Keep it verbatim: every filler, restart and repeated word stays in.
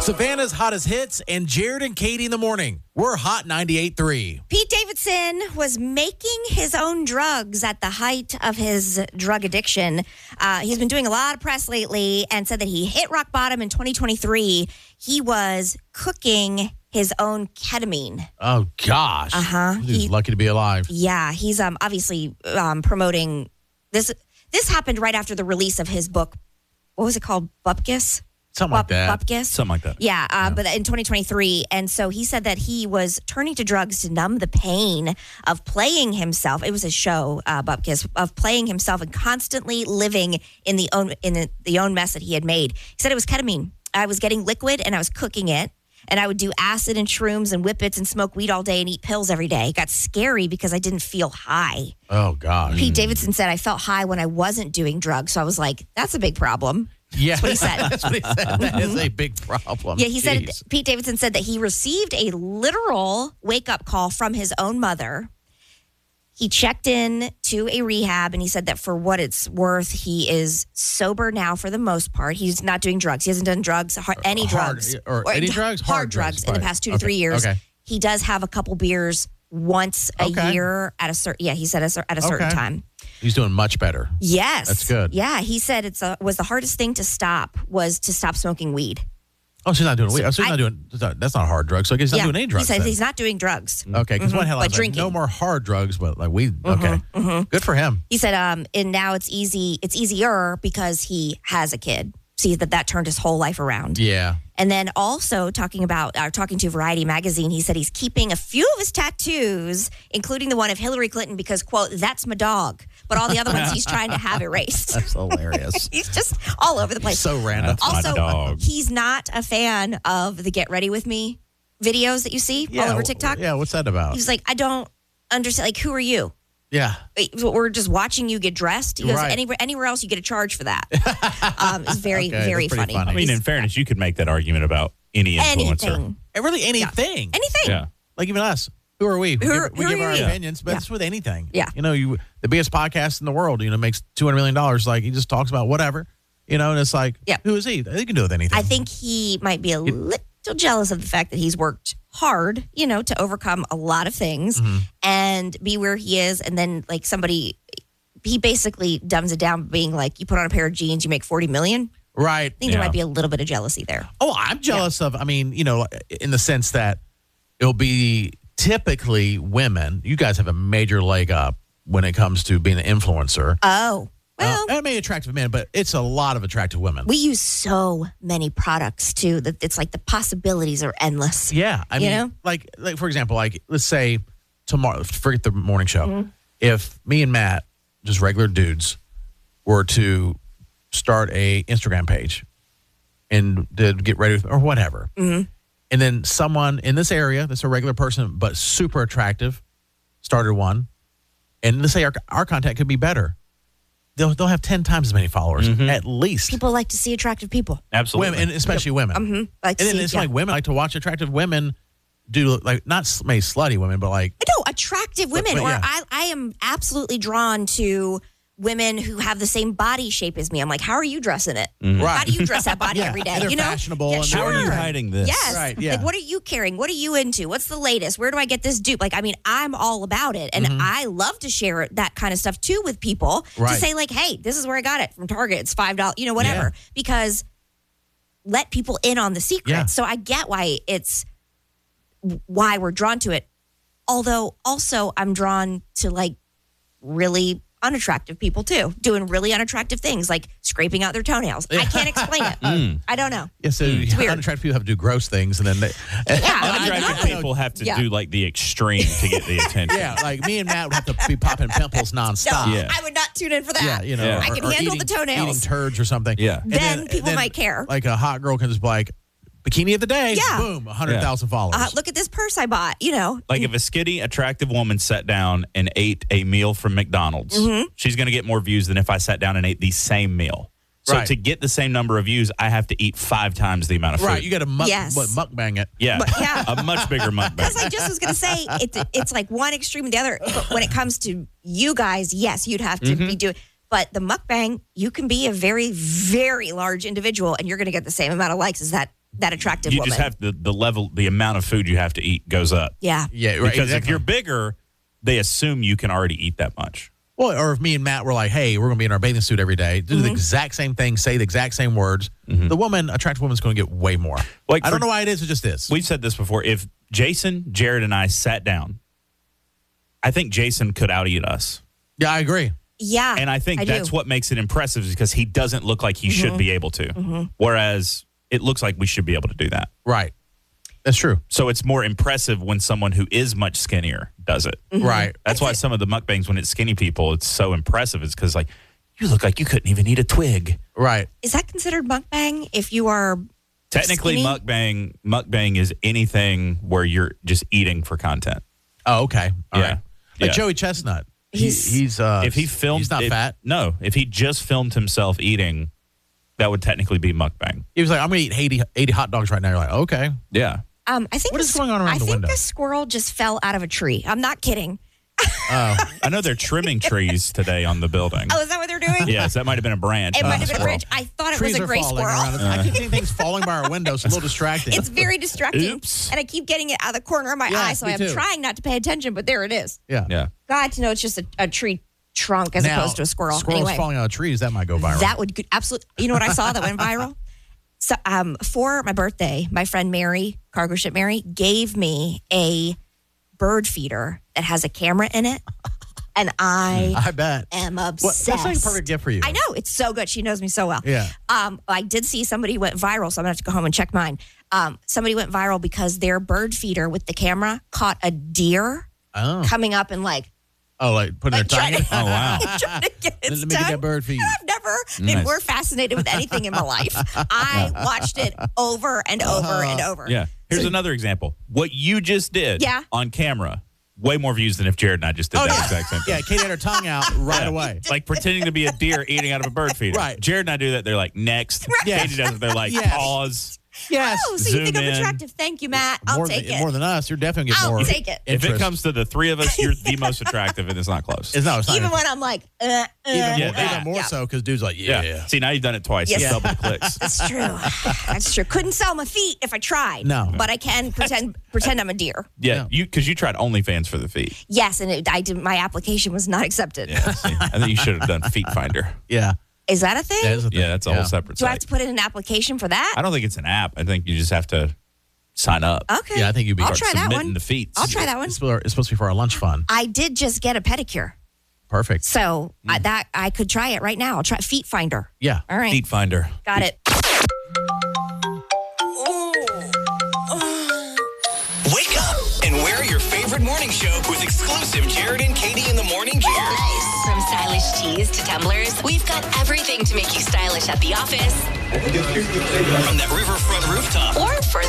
Savannah's hottest hits and Jared and Katie in the morning. We're Hot ninety-eight point three. Pete Davidson was making his own drugs at the height of his drug addiction. Uh, he's been doing a lot of press lately and said that he hit rock bottom in twenty twenty-three. He was cooking his own ketamine. Oh, gosh. Uh-huh. He's He- lucky to be alive. Yeah, he's um, obviously um, promoting this. This happened right after the release of his book. What was it called? Bupkis? Something like that. Bupkis? Something like that. Yeah, uh, but in twenty twenty-three. And so he said that he was turning to drugs to numb the pain of playing himself. It was a show, uh, Bupkis, of playing himself and constantly living in the own in the, the own mess that he had made. He said it was ketamine. I was getting liquid and I was cooking it. And I would do acid and shrooms and whippets and smoke weed all day and eat pills every day. It got scary because I didn't feel high. Oh, gosh. Pete Davidson said I felt high when I wasn't doing drugs. So I was like, that's a big problem. Yeah. That's what he said. That's what he said. That is a big problem. Yeah, he said, Jeez. Pete Davidson said that he received a literal wake-up call from his own mother. He checked in to a rehab, and he said that for what it's worth, he is sober now for the most part. He's not doing drugs. He hasn't done drugs, har- any Hard- drugs. or any drugs? Hard, Hard drugs, drugs, in the right. past two to Okay, three years. okay. He does have a couple beers once a Okay. year at a certain, yeah, he said a cer- at a certain Okay. time. He's doing much better. Yes. That's good. Yeah, he said it's a, was the hardest thing to stop was to stop smoking weed. Oh, she's not doing weed. So Oh, so he's I- not doing, that's not- that's not hard drugs. So I guess he's not yeah, doing any drugs. he said then. he's not doing drugs. Okay, because one Mhm. headline But was like, drinking. no more hard drugs, but like weed. Okay, good for him. He said, um, and now it's easy. It's easier because he has a kid. See that that turned his whole life around. Yeah. And then also talking about, uh, talking to Variety magazine, he said he's keeping a few of his tattoos, including the one of Hillary Clinton, because quote, that's my dog. But all the other ones he's trying to have erased. That's hilarious. He's just all over the place. So random. That's my Also, dog. he's not a fan of the Get Ready With Me videos that you see all over TikTok. Yeah, what's that about? He's like, I don't understand. Like, who are you? Yeah. Wait, we're just watching you get dressed. He goes, Right. anywhere, anywhere else you get a charge for that. um, it's very, Okay, very that's pretty funny. funny. I mean, in fairness, you could make that argument about any influencer. Anything. And really anything. Anything. Yeah. Like even us. Who are we? We Who give, are- we who give are our you? opinions, but Yeah. it's with anything. Yeah. You know, you the biggest podcast in the world, you know, makes two hundred million dollars. Like he just talks about whatever, you know, and it's like, Yeah. who is he? He can do with anything. I think he might be a little jealous of the fact that he's worked hard, you know, to overcome a lot of things Mm-hmm. and be where he is. And then like somebody, he basically dumbs it down being like, you put on a pair of jeans, you make forty million. Right. I think Yeah. there might be a little bit of jealousy there. Oh, I'm jealous of, I mean, you know, in the sense that it'll be typically women. You guys have a major leg up when it comes to being an influencer. Oh, well, uh, I mean, attractive men, but it's a lot of attractive women. we use so many products too that it's like the possibilities are endless. Yeah, I You mean, know? like, like for example, like let's say tomorrow, forget the morning show. Mm-hmm. If me and Matt, just regular dudes, were to start a Instagram page and to get ready with, or whatever, Mm-hmm. and then someone in this area that's a regular person but super attractive started one, and let's say our our content could be better, they'll they'll have ten times as many followers at least. People like to see attractive people. Absolutely. Women, and especially women. Mm-hmm. Like to And then see, it's yeah. like women like to watch attractive women do like not s- maybe slutty women, but like No, attractive women. but or yeah. I, I am absolutely drawn to women who have the same body shape as me. I'm like, how are you dressing it? Right. How do you dress that body Yeah, every day? and they're you know, fashionable Yeah, and sure. How are you hiding this? Yes. Right, yeah. Like, what are you carrying? What are you into? What's the latest? Where do I get this dupe? Like, I mean, I'm all about it, and I love to share that kind of stuff too with people to Right. say like, hey, this is where I got it from Target. It's five dollars. You know, whatever. Because let people in on the secret. Yeah. So I get why it's why we're drawn to it. Although also I'm drawn to like really unattractive people too, doing really unattractive things like scraping out their toenails. I can't explain it. I don't know. yeah, so weird. unattractive people have to do gross things, and then they, Yeah, I Unattractive know. people have to Yeah. do like the extreme to get the attention. yeah, like me and Matt would have to be popping pimples No, nonstop. Yeah. I would not tune in for that. Yeah, you know, Yeah. I or- can or handle eating, the toenails. eating turds or something. Yeah. And Then people might care. Like a hot girl can just be like, bikini of the day, Yeah. boom, one hundred thousand followers. Uh, look at this purse I bought. You know, Like if a skinny, attractive woman sat down and ate a meal from McDonald's, Mm-hmm. she's going to get more views than if I sat down and ate the same meal. So Right. to get the same number of views, I have to eat five times the amount of food. Right, you got to muck, Yes. what, mukbang it. yeah. But, yeah. a much bigger mukbang. because I just was going to say it's it's like one extreme and the other. But when it comes to you guys, yes, you'd have to be doing. But the mukbang, you can be a very, very large individual, and you're going to get the same amount of likes as that that attractive You woman. just have the, the level, the amount of food you have to eat goes up. yeah. Yeah, right. Because exactly. if you're bigger, they assume you can already eat that much. Well, or if me and Matt were like, hey, we're going to be in our bathing suit every day, do Mm-hmm. the exact same thing, say the exact same words, the woman, attractive woman's going to get way more. Like I don't for- know why it is, it just is. We've said this before. If Jason, Jared, and I sat down, I think Jason could out eat us. yeah, I agree. Yeah. And I think I that's do. what makes it impressive is because he doesn't look like he Mm-hmm. should be able to. Whereas it looks like we should be able to do that. Right. That's true. So it's more impressive when someone who is much skinnier does it. Mm-hmm. Right. That's why some of the mukbangs, when it's skinny people, it's so impressive. It's because, like, you look like you couldn't even eat a twig. Right. Is that considered mukbang if you are Technically, skinny? mukbang mukbang is anything where you're just eating for content. Oh, okay. All Yeah. right. Like Yeah. Joey Chestnut. He- He's- he's uh If he filmed, he's not if- fat. No, if he just filmed himself eating, that would technically be mukbang. He was like, I'm gonna eat eighty, eighty hot dogs right now. You're like, okay. Yeah. Um, I think What the is s- going on around I the think window? the squirrel just fell out of a tree. I'm not kidding. Oh. I know they're trimming trees today on the building. Oh, is that what they're doing? Yes, that might have been a branch. It not might a have been a squirrel. bridge. I thought it Trees was a are gray falling squirrel. around. I keep seeing things falling by our window. It's a little distracting. It's very distracting. Oops. And I keep getting it out of the corner of my Yeah, eye, so me I'm too. trying not to pay attention, but there it is. yeah. Yeah. God to know it's just a, a tree trunk as Now, opposed to a squirrel. Squirrels Anyway, falling out of trees, that might go viral. that would absolutely. You know what I saw that went viral? So, um, for my birthday, my friend Mary, cargo ship Mary, gave me a bird feeder that has a camera in it, and I I bet. am Well, obsessed. that's like a perfect gift for you. I know, it's so good. She knows me so well. Yeah. Um, I did see somebody went viral, so I'm gonna have to go home and check mine. Um, somebody went viral because their bird feeder with the camera caught a deer Oh. coming up and like, Oh, like putting like their tongue trying in? to, Oh, wow. trying to get its Let me get tongue. that bird feed. I've never been Nice. more fascinated with anything in my life. I watched it over and over and over. Yeah. Here's another example. What you just did Yeah. on camera, way more views than if Jared and I just did Oh, that yeah. exact same thing. Yeah, Katie had her tongue out right Yeah. away. Like pretending to be a deer eating out of a bird feeder. Right. Jared and I do that. They're like, next. Yes. Katie does it. They're like, Yes. pause. Yes. Oh, so you think Zoom I'm in. attractive? Thank you, Matt. I'll more take than, it. More than us, you're definitely getting I'll more. take it. If it interest. comes to the three of us, you're the most attractive, and it's not close. It's, no, it's not. Even when I'm like, uh, uh, even Yeah, more, that. even more Yeah. so because dude's like, yeah. yeah. See, now you've done it twice. Yes. It's double clicks. That's true. That's true. Couldn't sell my feet if I tried. No. But I can pretend pretend I'm a deer. Yeah, Yeah. you because you tried OnlyFans for the feet. Yes, and it, I did. My application was not accepted. Yeah, see, I think you should have done Feet Finder. Yeah. Is that a thing? That is a thing. Yeah, that's a whole separate Do I have site. to put in an application for that? I don't think it's an app. I think you just have to sign up. Okay. Yeah, I think you'd be I'll Start try that submitting one. the feet. I'll try that one. It's supposed it's supposed to be for our lunch fund. I did just get a pedicure, Perfect. so I, that I could try it right now. I'll try Feet Finder. Yeah. All right, Feet Finder. got it. Wake up and wear your favorite morning show with exclusive Jared and Katie in the Morning Gear. Nice. From stylish tees to tumblers, we've got everything to make you stylish at the office From that riverfront rooftop or for